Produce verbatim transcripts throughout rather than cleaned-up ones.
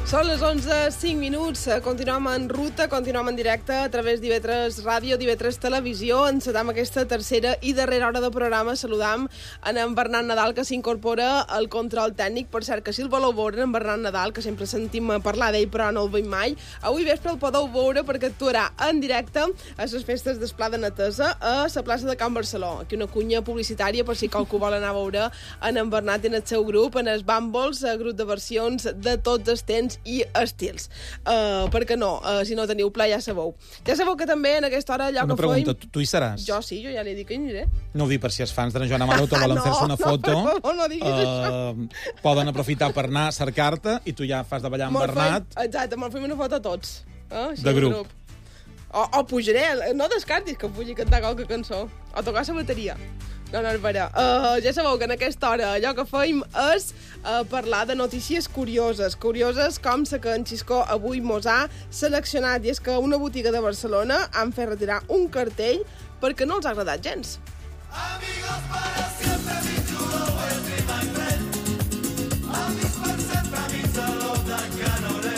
Són les onze, cinc minuts, continuem en ruta, continuem en directe a través d'I V tres Ràdio, d'I V tres Televisió. Encetam aquesta tercera i darrera hora de programa. Saludam en, en Bernat Nadal, que s'incorpora al control tècnic. Per cert, que si el voleu veure, en Bernat Nadal, que sempre sentim parlar d'ell, però no el veiem mai, avui vespre el podeu veure perquè actuarà en directe a les festes d'Esplà de Netesa a la plaça de Can Barceló. Aquí una cunya publicitària per si qualcú vol anar a veure en en Bernat i en el seu grup, en els Bumbles, grup de versions de tots els temps i estils. Uh, perquè no, uh, si no teniu pla ja sabeu. Ja sabeu que també en aquesta hora allò una que pregunta, feim... tu, tu hi seràs? Jo sí, jo ja li dic que hi aniré. No ho dic per si els fans de la Joana Maroto volen no, fer-se una foto. No, per favor, no diguis uh, això. Poden aprofitar per anar a cercar-te i tu ja fas de ballar amb Bernat. Feim, exacte, me'l fem una foto a tots. Eh? Així, de grup. grup. O, o pujaré, no descartis que pugi a cantar qualque cançó. O tocar la bateria. No, no, espera. Uh, ja sabeu que en aquesta hora allò que feim és uh, parlar de notícies curioses. Curioses com la que en Xiscó avui mos ha seleccionat. I és que una botiga de Barcelona han fet retirar un cartell perquè no els ha agradat gens. Amigos para siempre, mi chulo, el primer Amics per sempre, amics de l'Ota Canorel.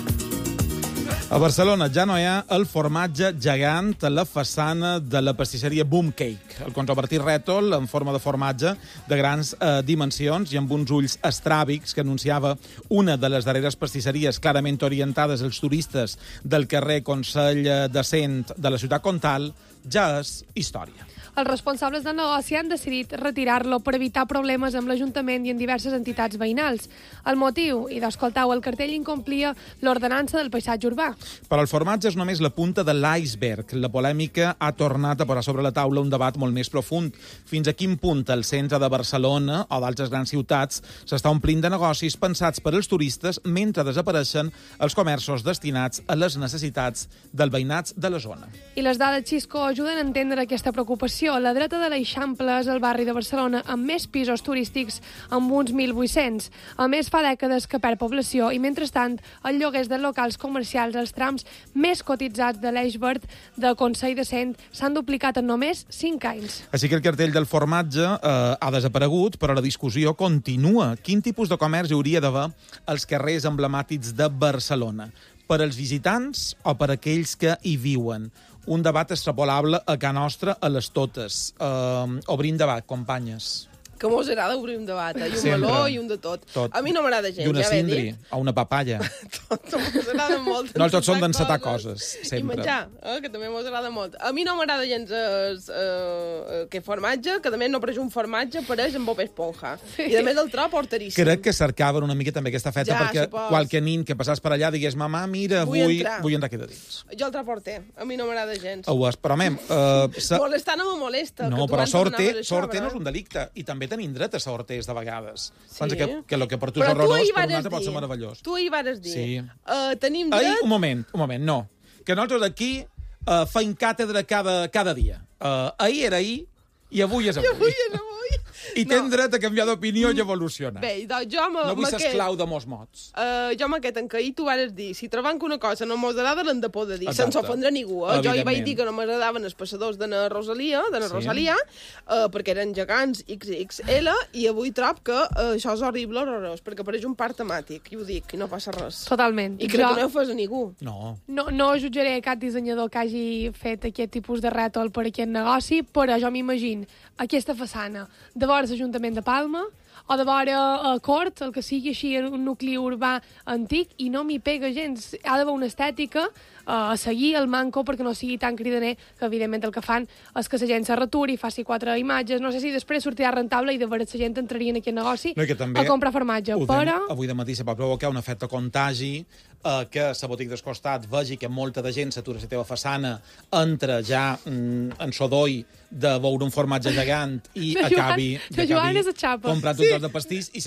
A Barcelona ja no hi ha el formatge gegant a la façana de la pastisseria Boom Cake. El controvertit rètol en forma de formatge de grans eh, dimensions i amb uns ulls estràbics que anunciava una de les darreres pastisseries clarament orientades als turistes del carrer Consell de Cent de la ciutat Comtal ja és història. Els responsables del negoci han decidit retirar-lo per evitar problemes amb l'Ajuntament i en diverses entitats veïnals. El motiu, i d'escoltau, el cartell incomplia l'ordenança del paisatge urbà. Però el formatge és només la punta de l'iceberg. La polèmica ha tornat a posar sobre la taula un debat molt més profund. Fins a quin punt el centre de Barcelona o d'altres grans ciutats s'està omplint de negocis pensats per als turistes mentre desapareixen els comerços destinats a les necessitats del veïnats de la zona. I les dades Xisco ajuden a entendre aquesta preocupació. La dreta de l'Eixample és el barri de Barcelona amb més pisos turístics, amb uns mil vuit-cents. A més, fa dècades que perd població i, mentrestant, el lloguers de locals comercials als trams més cotitzats de l'Eix Verd de Consell de Cent s'han duplicat en només cinc anys. Així que el cartell del formatge eh, ha desaparegut, però la discussió continua. Quin tipus de comerç hi hauria d'haver als carrers emblemàtics de Barcelona? Per als visitants o per aquells que hi viuen? Un debat extrapolable a ca nostra a les totes. Uh, obrim debat, companyes. Que mos agrada obrir un debat, eh? I un Sempre. meló i un de tot. tot. A mi no m'agrada gens, I una ja cindri, o una papaya. tot, mos agrada molt. No, tots són d'encetar coses, sempre. I menjar, eh? Que també mos agrada molt. A mi no m'agrada gens es, eh, que formatge, que també no pareix un formatge, pareix amb Bob Esponja. Sí. I a més el tro porteríssim. Crec que cercaven una mica també aquesta feta, ja, perquè supos. qualque nin que passàs per allà digués, mamà, mira, vull, vull, entrar. vull entrar aquí de dins. Jo el tro porter, a mi no m'agrada gens. Ho és, però, mem... Uh, sa... Molestar no me molesta. No, però sorte, sorte no és un delicte, i també tenim dret a sorte de vegades. Sí. Pensa que, que el que per tu és horrorós, per un altre pot ser meravellós. Tu ahir vas dir. Sí. Uh, tenim dret... Ahir, un moment, un moment, no. Que nosaltres aquí uh, feim càtedra cada, cada dia. Uh, ahir era ahir i avui és avui. I avui és avui. I no. tens dret a canviar d'opinió i evolucionar. Bé, doncs jo... No vull ser esclau de molts mots. Uh, jo amb aquest en què ahir tu vas dir, si trobant que una cosa no mos agrada, l'hem de poder dir, Exacte. sense ofendre ningú. Eh? Jo hi vaig dir que no m'agradaven els passadors de la Rosalia, de la sí. Rosalia, uh, perquè eren gegants X X L, i avui trob que uh, això és horrible, horrorós, perquè pareix un parc temàtic, i ho dic, i no passa res. Totalment. I crec jo... que no ho fas a ningú. No. No, no jutjaré cap dissenyador que hagi fet aquest tipus de rètol per aquest negoci, però jo m'imagino aquesta façana de vora l'Ajuntament de Palma o de vora a Cort, el que sigui així, un nucli urbà antic, i no m'hi pega gens. Ha d'haver una estètica uh, a seguir el manco perquè no sigui tan cridaner, que evidentment el que fan és que la gent se returi, faci quatre imatges, no sé si després sortirà rentable i de veres la gent entraria en aquest negoci no, a comprar formatge. Però... Avui de matí se pot provocar un efecte contagi, eh, que la botiga del costat vegi que molta de gent s'atura a la teva façana, entra ja mm, en sodoi de veure un formatge gegant i de acabi, Joan, de acabi comprant un sí. tros de pastís i